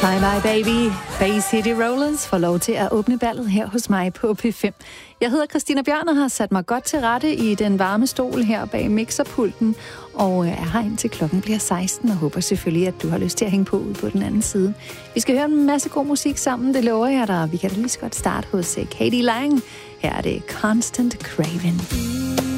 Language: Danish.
Bye bye baby. Bay City Rollers får lov til at åbne ballet her hos mig på P5. Jeg hedder Christina Bjørn og har sat mig godt til rette i den varme stol her bag mixerpulten, og er her indtil klokken bliver 16, og håber selvfølgelig, at du har lyst til at hænge på ude på den anden side. Vi skal høre en masse god musik sammen, det lover jeg dig. Vi kan da lige så godt starte hos Katie Lang. Her er det Constant Craving.